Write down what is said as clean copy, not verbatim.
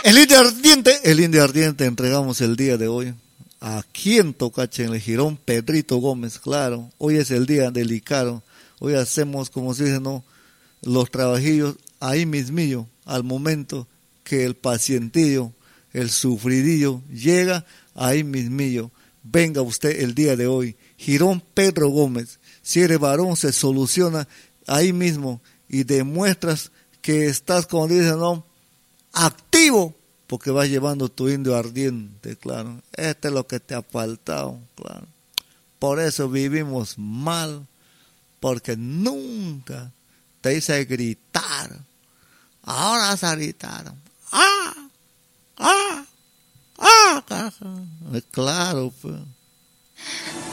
El indio ardiente entregamos el día de hoy. Aquí en Tocache, en el Jirón Pedrito Gómez, claro. Hoy es el día delicado. Hoy hacemos, como se dice, ¿no?, los trabajillos ahí mismillo, al momento que el pacientillo, el sufridillo llega, ahí mismillo. Venga usted el día de hoy. Jirón Pedro Gómez. Si eres varón, se soluciona ahí mismo y demuestras que estás, como dicen, ¿no?, activo, porque vas llevando tu indio ardiente, claro. Este es lo que te ha faltado, claro. Por eso vivimos mal, porque nunca te hice gritar. Ahora vas a gritar. ¡Ah! ¡Ah! ¡Ah! Claro, pues.